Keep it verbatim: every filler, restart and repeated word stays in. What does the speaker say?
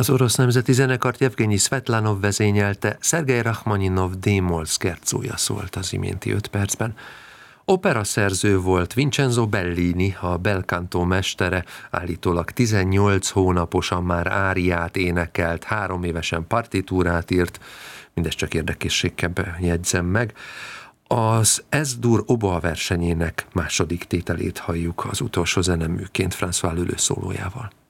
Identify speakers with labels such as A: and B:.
A: Az orosz nemzeti zenekart Jevgenyi Szvetlanov vezényelte, Szergej Rachmaninov D-moll szkercója szólt az iménti öt percben. Operaszerző volt Vincenzo Bellini, a bel canto mestere, állítólag tizennyolc hónaposan már áriát énekelt, három évesen partitúrát írt, mindezt csak érdekességképpen jegyzem meg. Az Es-dur oboa versenyének második tételét halljuk az utolsó zeneműként François Leleux szólójával.